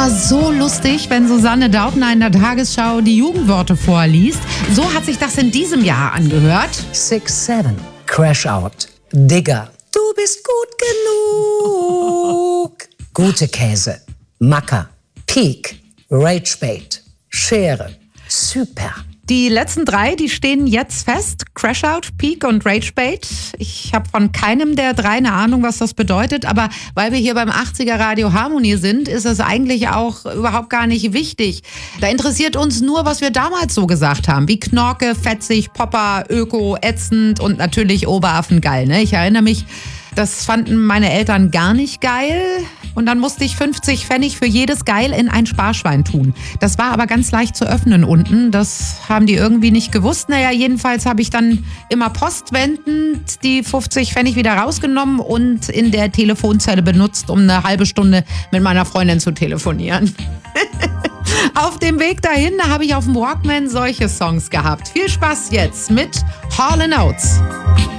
immer so lustig, wenn Susanne Daubner in der Tagesschau die Jugendworte vorliest. So hat sich das in diesem Jahr angehört. 6-7, Crash Out, Digger, du bist gut genug. Gute Käse, Macker, Peak, Ragebait, Schere, super. Die letzten 3, die stehen jetzt fest. Crashout, Peak und Ragebait. Ich habe von keinem der 3 eine Ahnung, was das bedeutet. Aber weil wir hier beim 80er Radio Harmonie sind, ist es eigentlich auch überhaupt gar nicht wichtig. Da interessiert uns nur, was wir damals so gesagt haben. Wie Knorke, fetzig, Popper, Öko, ätzend und natürlich Oberaffen geil. Ne? Ich erinnere mich, das fanden meine Eltern gar nicht geil. Und dann musste ich 50 Pfennig für jedes Geil in ein Sparschwein tun. Das war aber ganz leicht zu öffnen unten. Das haben die irgendwie nicht gewusst. Naja, jedenfalls habe ich dann immer postwendend die 50 Pfennig wieder rausgenommen und in der Telefonzelle benutzt, um eine halbe Stunde mit meiner Freundin zu telefonieren. Auf dem Weg dahin habe ich auf dem Walkman solche Songs gehabt. Viel Spaß jetzt mit Hall & Oates.